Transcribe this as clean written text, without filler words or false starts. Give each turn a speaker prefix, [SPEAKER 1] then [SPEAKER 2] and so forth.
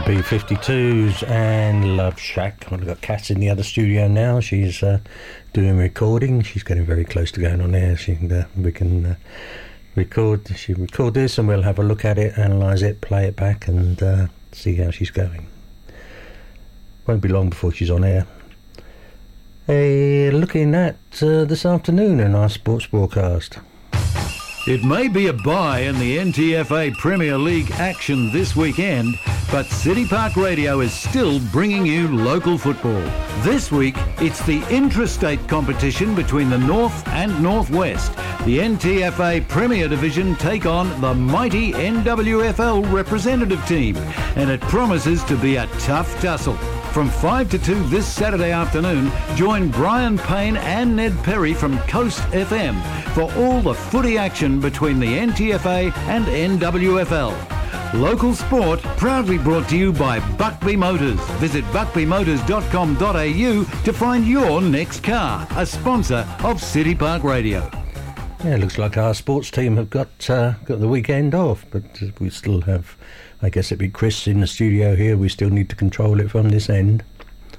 [SPEAKER 1] B-52s and Love Shack. I've got Kat in the other studio now. She's doing recording. She's getting very close to going on air. We can record this and we'll have a look at it, analyse it, play it back and see how she's going. Won't be long before she's on air. Looking at this afternoon in our sports broadcast.
[SPEAKER 2] It may be a bye in the NTFA Premier League action this weekend, but City Park Radio is still bringing you local football. This week, it's the intrastate competition between the North and Northwest. The NTFA Premier Division take on the mighty NWFL representative team, and it promises to be a tough tussle. From 5 to 2 this Saturday afternoon, join Brian Payne and Ned Perry from Coast FM for all the footy action between the NTFA and NWFL. Local sport proudly brought to you by Buckby Motors. Visit buckbymotors.com.au to find your next car, a sponsor of City Park Radio.
[SPEAKER 1] Yeah, it looks like our sports team have got the weekend off, but we still have, I guess it'd be Chris in the studio here. We still need to control it from this end.